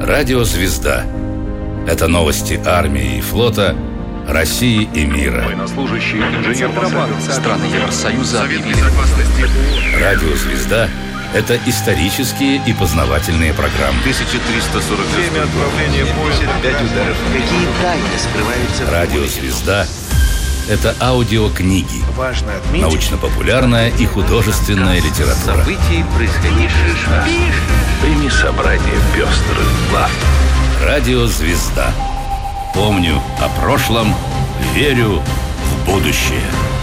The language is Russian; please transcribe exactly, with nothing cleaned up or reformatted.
Радио «Звезда». Это новости армии и флота, России и мира. Военнослужащие, инженер страны Евросоюза объявили. Радио «Звезда» — это исторические и познавательные программы. тысяча триста сорок время отправления поезда, пять ударов. Какие тайны скрываются в Радио «Звезда» — это аудиокниги, важно отметить, научно-популярная и художественная литература. событий, происходивших. Прими собрание пестрых глав. Радио «Звезда». Помню о прошлом, верю в будущее.